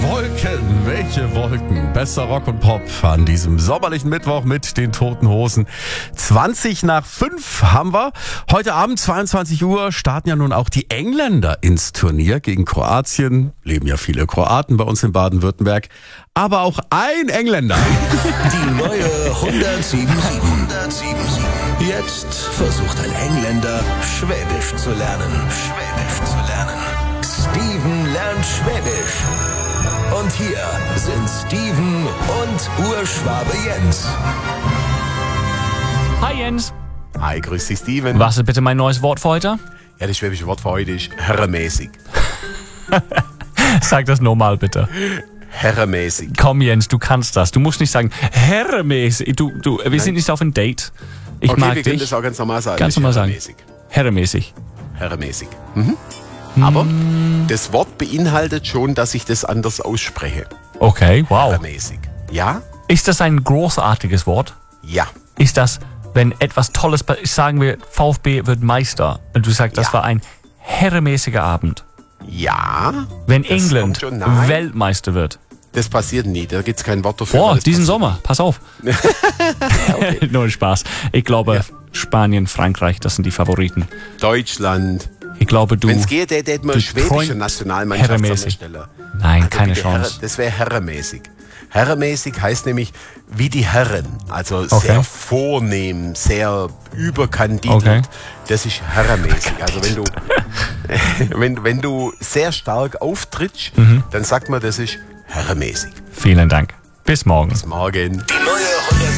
Wolken, welche Wolken? Bester Rock und Pop an diesem sommerlichen Mittwoch mit den Toten Hosen. 5:20 haben wir. Heute Abend 22 Uhr starten ja nun auch die Engländer ins Turnier gegen Kroatien. Leben ja viele Kroaten bei uns in Baden-Württemberg. Aber auch ein Engländer. Die neue 107.7. Jetzt versucht ein Engländer, Schwäbisch zu lernen. Steven lernt Schwäbisch. Und hier sind Steven und Urschwabe Jens. Hi Jens. Hi, grüß dich, Steven. Was ist bitte mein neues Wort für heute? Ja, das schwäbische Wort für heute ist herremäßig. Sag das nochmal bitte. Herremäßig. Komm Jens, du kannst das. Du musst nicht sagen, herremäßig. Wir sind nicht auf ein Date. Ich Okay, mag wir können dich. das auch ganz normal sagen. Ganz Das ist normal sagen. herremäßig. Herremäßig. Herremäßig. Aber das Wort beinhaltet schon, dass ich das anders ausspreche. Okay, wow. Herremäßig. Ja? Ist das ein großartiges Wort? Ja. Ist das, wenn etwas Tolles, sagen wir, VfB wird Meister und du sagst, das Ja. war ein herremäßiger Abend. Ja. Wenn Das England kommt schon nahe. Weltmeister wird. Das passiert nie. Da gibt es kein Wort dafür. Boah, Das diesen passiert. Sommer, pass auf. Nur Spaß. Ich glaube, Spanien, Frankreich, das sind die Favoriten. Deutschland. Ich glaube, du... Wenn es geht, hätten wir du schwedische träumst Nationalmannschaft herremäßig. Stelle. Nein, keine bitte, Chance. Das wäre herremäßig. Herremäßig heißt nämlich wie die Herren. Also Okay. sehr vornehm, sehr überkandidelt. Okay. Das ist herremäßig. Also wenn du sehr stark auftrittst, dann sagt man, das ist herremäßig. Vielen Dank. Bis morgen. Bis morgen. Die neue